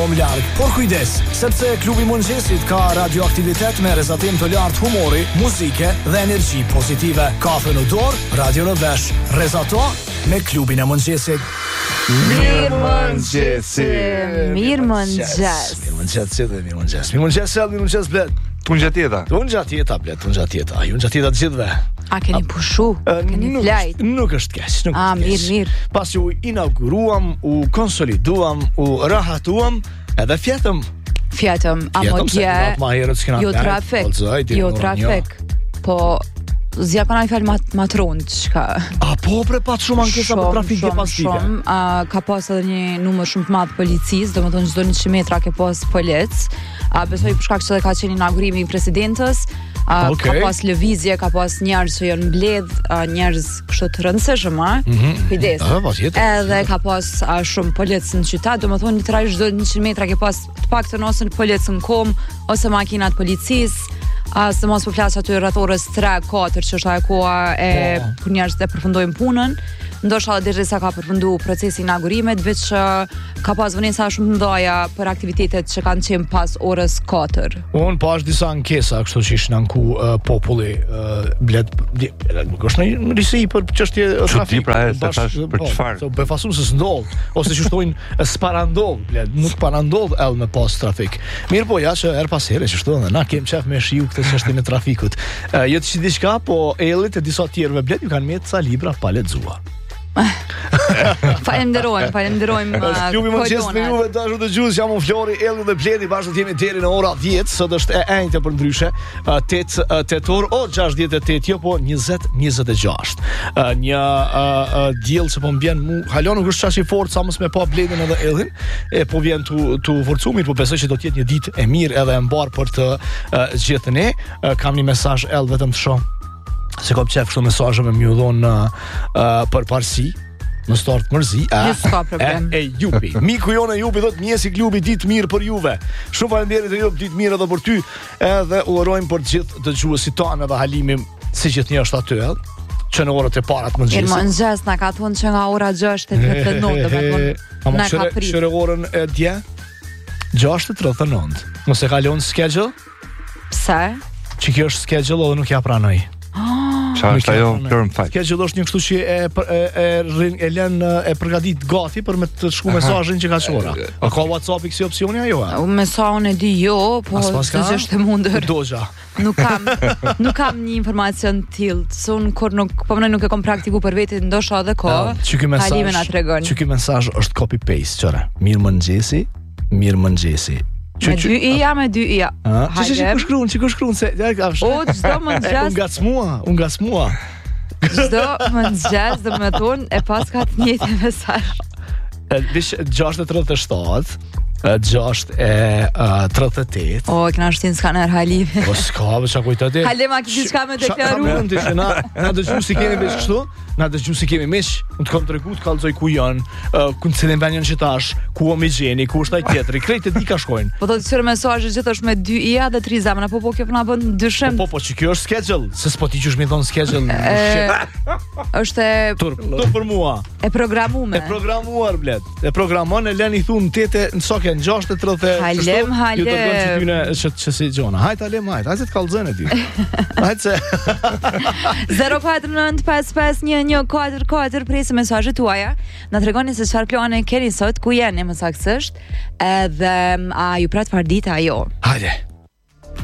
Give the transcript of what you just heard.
shumë larg. Por kujdes, sepse klubi i mëngjesit ka radioaktivitet me rrezatim të lartë humori, muzike dhe energji pozitive. Kafe në dorë, radio në vesh. Rrezato me klubin e mëngjesit. Mirëmëngjes bled. Tunja tjeta, bled. Ju në tjeta të gjithve. A keni pushu? Keni flajt? Nuk është keq, mirë. Pas ju inauguruam, u konsoliduam, u rahatuam, edhe fjetëm, a më dje, jo trafik, po zja ka na i fjallë matron, qka? A po bre pat shumë ankesa për trafik dhe pas tike? Ka pas edhe një numër shumë të madhë policis, do më thonë çdo 100 metra ke pas polic, besoj për shkak që dhe ka qenë inaugurimi i presidentës, ka pas lëvizje, ka pas njerëz që janë mbledh, njerëz kështu të rëndësishëm, kujdes. Edhe ka pas shumë polic në qytet, do më thonë literalisht çdo 100 metra ke pas të paktën ose në polic në kom, ose makinat policisë. Së mos për flasë aty rreth orës 3-4 që është ajo koha kur njerëzit e përfundojnë punën, ndoshta edhe derisa ka përfundu procesi inaugurimet, veç ka pas vonesa shumë të mëdha për aktivitetet që kanë qenë pas orës 4. Unë pash disa ankesa kështu që ishin anku populli bled, nuk është në risi për çështje trafik. Për çfarë? Befasum se s'ndodh, ose që shtojnë s'parandodh, bled, nuk parandodh me pas trafik. Mirë po, ja që her pas here që shtojnë, na kem qef me shiu këtë çështjen e trafikut. Jo të diçka, po ellit e disa tjerëve bled ju kanë marrë ca libra pa lexuar. Falenderojmë klubi mëngjes me juve dashur dëgjues, jam unë Flori, Elli dhe Bledi, bashkë jemi deri në ora 10. Sot është e enjte për ndryshe, 8 tetor o 68 jo, po 20-26. Një diell që po mbien mu, halo nuk është çashi fort sa mos me pa Bledin edhe Ellin, po vjen tu forcumit, po besoj që do të jetë një ditë e mirë edhe e mbar për të gjithë ne. Kam një mesazh Ell vetëm të shoh. Se kom qef kështu mesazhe me mju dhonë për parësi, në start mërzi, Jupi. Miku jone Jupi dhëtë mjesi klubi ditë mirë për juve. Shumë falenderit e Jupi, ditë mirë edhe për ty, edhe urojmë për gjithë dëgjuesit tanë edhe Halimim, si gjithë një është aty edhe, që në orët e parat mëngjesit. Mëngjes, na ka thonë që nga ora 6:39, na ka prit. Shëre orën e dje, 6:39. Mos e kalon schedule? Pse? Që kjo është schedule edhe nuk ja pranoj. Qa është ajo plërë më fakt? Schedule është një kështu që e lën e përgatit gati për me të shku mesazhin që ka qora. A ka WhatsApp i kësi opcioni ajo? Mesazhin e di jo, po së që është e mundër. Doja. Nuk kam një informacion tillë, se unë kur nuk e kom praktiku për veti, ndoshta edhe ka. Halime na tregon. Që ky mesazh është copy paste, çore. Mirëmëngjesi. Me 2 ija, me 2 ija. Që shkruan se çdo mëngjes. Unë ngacmua. Çdo mëngjes do më thonë e pas ka të njëjtin mesazh. Vish 6:37, 6:38. Këna shtin skaner Halime. Po s'ka, çka kujtohet. Halima ki diçka me deklaruar. Na dëgjoj si kemi vesh kështu. Na dëgjoj si kemi mish, unë të kam tregu të kallzoj ku janë, ku në cilin vend janë qitash, ku omigjeni, ku është ai tjetri, krejt e di ka shkojnë. Po do të shërë mesazhe gjithë është me 2 ija dhe 3 zemra, po kjo na bën dyshim. Po që kjo është schedule, se s'po ti qysh mi thon schedule. Është tur për mua. E programuar. E programuar bled. E programon e lën i thun 8 në soke në 6:30. Halem. Ju dërgon ti tyne që si gjona. Hajt Halem, hajt të kallzojnë ti. Hajt se 049551144 presë mesazhet tuaja. Na tregoni se çfarë plane keni sot, ku jeni më saktësisht, edhe a ju prat fardita ajo. Hajde.